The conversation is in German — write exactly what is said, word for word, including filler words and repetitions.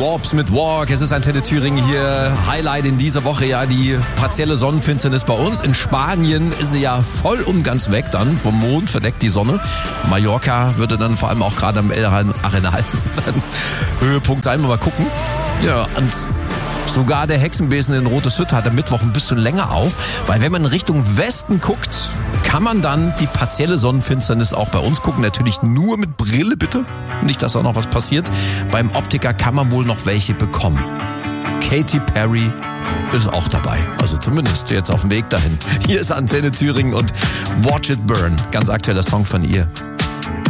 Warps mit Walk. Es ist Antenne Thüringen hier. Highlight in dieser Woche, ja, die partielle Sonnenfinsternis bei uns. In Spanien ist sie ja voll und ganz weg dann. Vom Mond verdeckt die Sonne. Mallorca würde dann vor allem auch gerade am El Arenal dann Höhepunkt sein. Mal gucken. Ja, und sogar der Hexenbesen in Rotes Hütte hat am Mittwoch ein bisschen länger auf, weil wenn man Richtung Westen guckt, kann man dann die partielle Sonnenfinsternis auch bei uns gucken. Natürlich nur mit Brille, bitte. Nicht, dass da noch was passiert. Beim Optiker kann man wohl noch welche bekommen. Katy Perry ist auch dabei. Also zumindest jetzt auf dem Weg dahin. Hier ist Antenne Thüringen und Watch It Burn. Ganz aktueller Song von ihr.